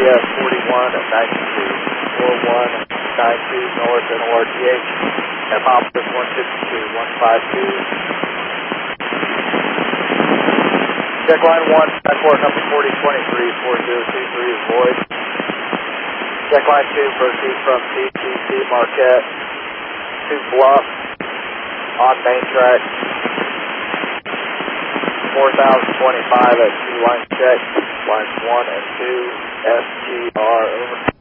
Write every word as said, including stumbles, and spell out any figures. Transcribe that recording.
S forty-one at ninety-two four one nine two north and O R T H. At Office one fifty-two one five two. Check line one, transport number forty twenty-three four zero two three is void. Check line two, proceed from T T C Marquette to Bluff on main track. four thousand twenty-five at two line check. Lines one and two, S T R over.